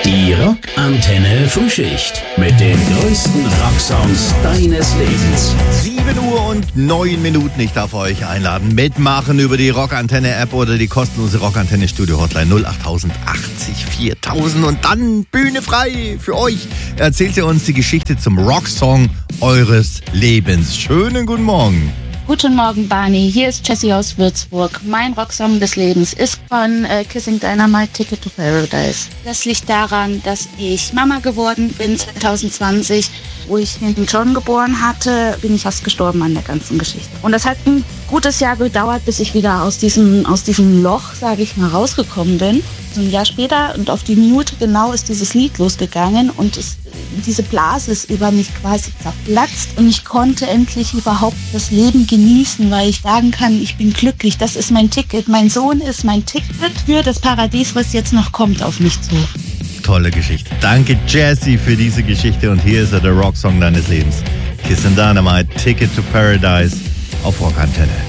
Die Rockantenne Frühschicht mit den größten Rocksongs deines Lebens. 7 Uhr und 9 Minuten. Ich darf euch einladen, mitmachen über die Rockantenne-App oder die kostenlose Rockantenne-Studio-Hotline 0880 4000 und dann Bühne frei für euch. Erzählt ihr uns die Geschichte zum Rocksong eures Lebens. Schönen guten Morgen. Guten Morgen, Barney. Hier ist Jessie aus Würzburg. Mein Rocksong des Lebens ist von Kissing Dynamite, Ticket to Paradise. Das liegt daran, dass ich Mama geworden bin 2020. Wo ich den John geboren hatte, bin ich fast gestorben an der ganzen Geschichte. Und das hat ein gutes Jahr gedauert, bis ich wieder aus diesem Loch, sage ich mal, rausgekommen bin. So ein Jahr später und auf die Minute genau ist dieses Lied losgegangen und diese Blase ist über mich quasi zerplatzt und ich konnte endlich überhaupt das Leben genießen, weil ich sagen kann, ich bin glücklich, das ist mein Ticket. Mein Sohn ist mein Ticket für das Paradies, was jetzt noch kommt auf mich zu. Tolle Geschichte. Danke, Jessie, für diese Geschichte. Und hier ist er, der Rocksong deines Lebens. Kissing Dynamite, Ticket to Paradise auf Rockantenne.